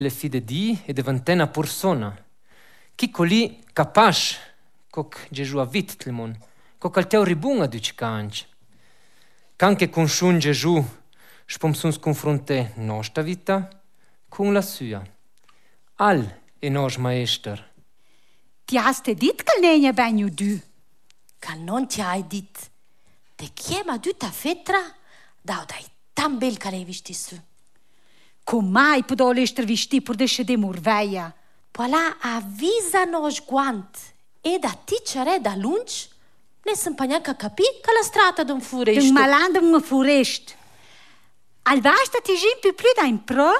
le fide di e diventa una persona. Chi colì capace, coc Gesù ha vit il mondo, coc al teo ribun a duci canci. Canche con shun Gesù, spom suns confronte nostra vita con la sua. Al è nos maester. Ti hast dit che ne è ben du? Che non ti hai dit. Te chiama du ta fetra, dau dai tan bel che l'hai visti su. Cum mai può l'ester visti per desce de murveia? Poala avvisa nos guant e da ticere da lunch ne s'impagna capì che la strada d'un furesto. D'un malando un furest. Al vasta ti gimpi più da in pro?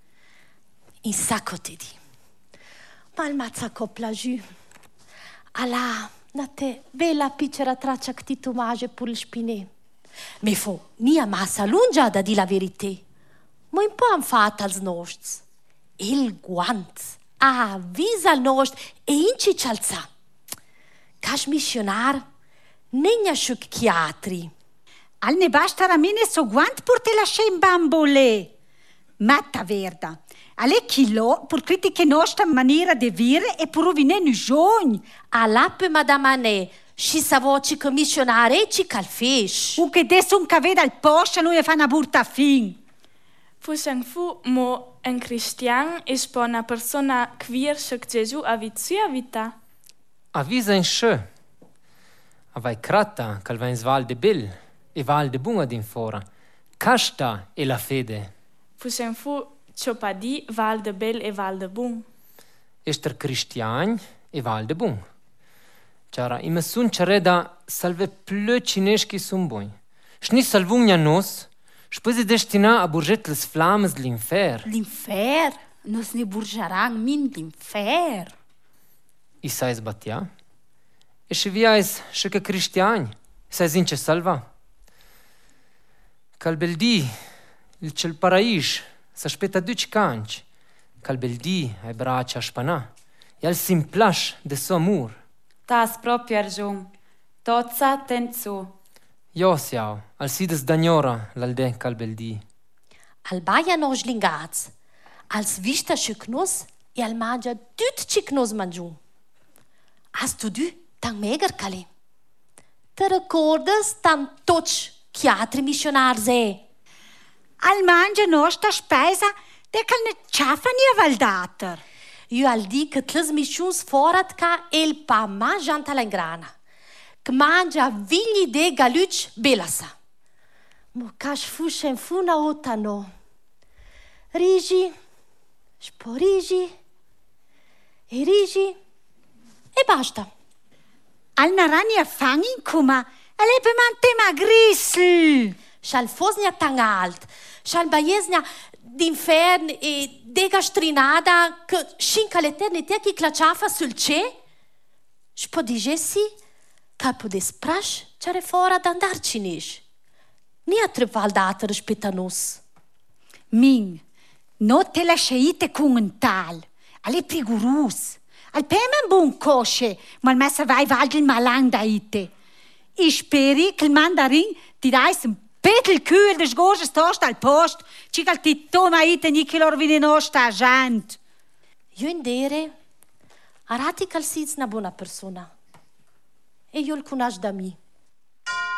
In sacco te di. Ma il mazza copla giù. Alla, na te bella piccera traccia che ti tomage pur il spinè. Me fo nia massa lunga da di la verità. Ma un po' han fatto als nostri. Il guant avvisa al nostro e inci cialza. Cash missionar, negna sciuc chiatri. Al ne basta ramene so guant pur te lasce in bambole. Matta verda. Ale chilo pur critiche nostra maniera de vire e pur rovine nu giogn. Alappe madamane, si sa voce che missionare ci calfesh. U che adesso un caveda al poscia noi fa una burta fin. Pusang fu mo un cristian e spo una persona queer che Gesù ha vizia vita. Avvisa in sce. Avai crata che va in sval de bil e val de bunga din fora. Casta è la fede. Pusang fu ciopadi val de bel e val de bun. Ester cristian e val de bun. Ciara, ima sun cereda salve plö cineschi sun bun. Schni salvugna nos, spese destina a burget les flammes de l'infer. L'infer? Nos ne burgeran min l'infer. I sais batia? E se viais se che cristiani, sais ince salva. Cal bel di, il cel parais, s'aspetta duci canci. Cal bel di, ai braccia a spanà, e al simplash de so amur. Tas proprio argiun. Tozza tenzu. Io siau, al sides d'agnora l'alde cal bel di. Al baia nos lingaz, als vista sciuc nos e al mangia tut cic nos mangiun. Has tu du tan meger cale? Te recordas tan toch chiatri missionars e? Al mangia nostra spesa de cal ne ciaffa ni a valdater. Io al di che tles missions forat ca el pa mangianta la ingrana. Che mangia vigli de galuc belasa. Mo cash fusce funa otano. Rigi, sporigi, e rigi, e basta. Al narani a fangin kuma, ale pe mante magrissel. Shal fosnia tan alt, shal baiesnia d'infern e degastrinada che scinca l'eternità che claciafa sul ce? Spodigesi che podes prash c'ere fora d'andar cinish. Ni a trepaldata rispetto a nos. Min, no te la sceite con un tal. Ale prigurus. Al pemen bun cosce, ma il messa vai valgi il malang da ite. I speri che il mandarin ti dai un petel kühl des gosches tost al post, cical ti toma ite ni che lor vine nostra gent. Io indere, arati cal siz na buona persona. E io il cunash da mi.